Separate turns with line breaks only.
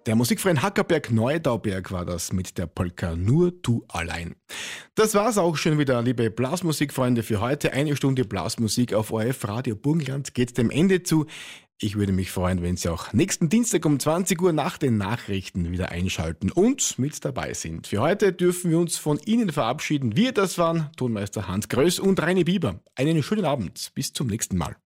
Der Musikverein Hackerberg Neudauberg war das mit der Polka Nur du allein. Das war's auch schon wieder, liebe Blasmusikfreunde, für heute. Eine Stunde Blasmusik auf ORF Radio Burgenland geht dem Ende zu. Ich würde mich freuen, wenn Sie auch nächsten Dienstag um 20 Uhr nach den Nachrichten wieder einschalten und mit dabei sind. Für heute dürfen wir uns von Ihnen verabschieden. Wir, das waren Tonmeister Hans Größ und Reini Bieber. Einen schönen Abend. Bis zum nächsten Mal.